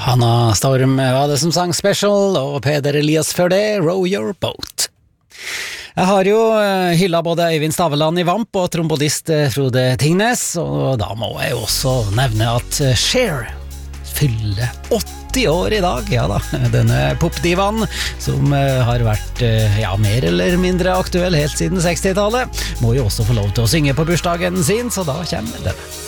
Hanna Storm var det som sang Special, og Peder Elias før det, Row Your Boat. Jeg har jo hyllet både Øyvind Staveland i Vamp og trombodist Frode Tingnes, og da må jeg jo også nevne at Cher fyller 80 år i dag, ja da, denne popdivaen som har vært mer eller mindre aktuell helt siden 60-tallet, må jo også få lov til å synge på bursdagen sin, så da kommer denne.